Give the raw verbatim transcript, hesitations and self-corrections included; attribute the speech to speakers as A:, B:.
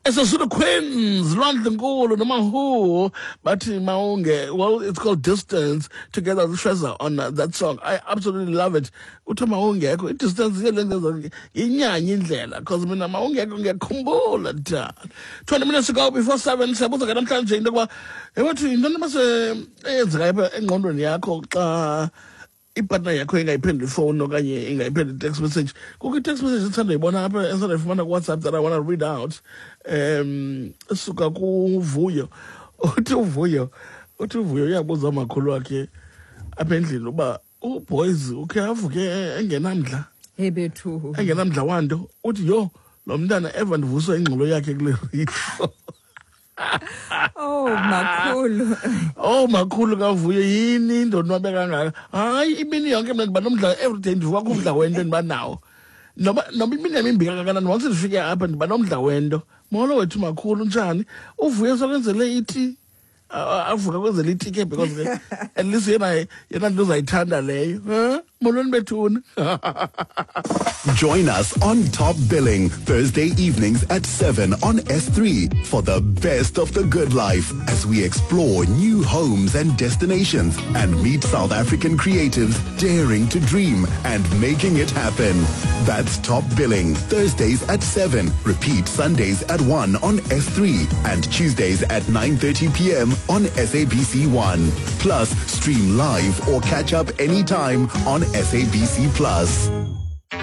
A: It's a sort of Queens, London Gold, the Mahu, but Maunge. Well, it's called Distance, together with Trezor on uh, that song. I absolutely love it. Uta Maunge, Distance, Inya Yindlela, because Mina Maunge get Kumbul. twenty minutes ago, before seven, Sabuta Gadam in the wa. I want to, none of us, it's Reba and Gondon Yako. Ipartner yakho ingayiphendula phone okanye ingayiphendula text message. Kukho text message Sunday bona apha esana ifumana WhatsApp that I want to read out. Um suka ku Vuyo. Uthi uVuyo, uthi uVuyo uyabuza amakhulu wakhe apha endlini uba uBoys ukhe avuke engenamdla.
B: Hey bethu.
A: Engenamdla wanto. Uthi yo lo mntana eva ndivuswa ingxolo yakhe kule radio.
B: Oh makhulu.
A: Oh makhulu kaVuyo yini indonwabe kangaka. Hayi imini yonke mina ndiba nomdla every day ndivuka kumdla wento endibanawo. Noba noba imini yami imbi kangakanani once ndifike apha ndiba nomdla wento. Molo wethu makhulu njani? UVuyo sokwenzele iti avuka kwenzele iti ke because at least yena yena nto uzayithanda leyo. Huh? Molweni bethuna.
C: Join us on Top Billing Thursday evenings at seven on S three for the best of the good life as we explore new homes and destinations and meet South African creatives daring to dream and making it happen. That's Top Billing Thursdays at seven. Repeat Sundays at one on S three and Tuesdays at nine thirty p.m. on S A B C one. Plus, stream live or catch up anytime on S A B C Plus.